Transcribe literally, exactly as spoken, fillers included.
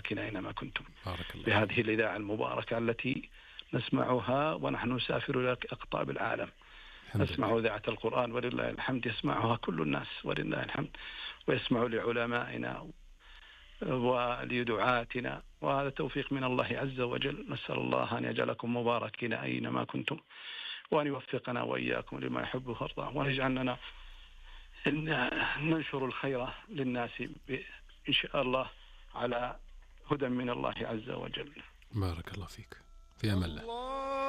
مباركين أينما كنتم. بارك الله. بهذه الإذاعة المباركة التي نسمعها ونحن نسافر إلى أقطاب العالم، نسمع إذاعة القرآن ولله الحمد، يسمعها كل الناس ولله الحمد، ويسمع لعلمائنا ولدعاتنا، وهذا توفيق من الله عز وجل. نسأل الله أن يجعلكم مباركين أينما كنتم، وأن يوفقنا وإياكم لما يحبه ويرضاه، وأن يجعلنا ننشر الخير للناس إن شاء الله على هدى من الله عز وجل. بارك الله فيك، في أمان الله.